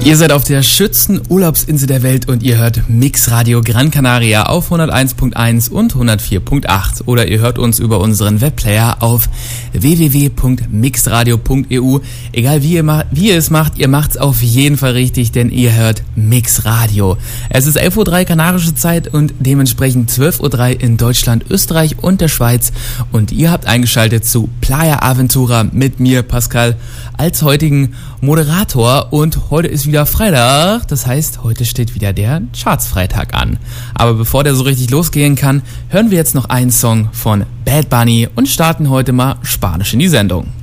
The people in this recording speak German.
Ihr seid auf der schönsten Urlaubsinsel der Welt und ihr hört Mix Radio Gran Canaria auf 101.1 und 104.8 oder ihr hört uns über unseren Webplayer auf www.mixradio.eu. Egal wie ihr es macht, ihr macht's auf jeden Fall richtig, denn ihr hört Mix Radio. Es ist 11.03 Uhr kanarische Zeit und dementsprechend 12.03 Uhr in Deutschland, Österreich und der Schweiz und ihr habt eingeschaltet zu Playa Aventura mit mir, Pascal, als heutigen Moderator und heute ist wieder Freitag, das heißt, heute steht wieder der Charts-Freitag an. Aber bevor der so richtig losgehen kann, hören wir jetzt noch einen Song von Bad Bunny und starten heute mal Spanisch in die Sendung.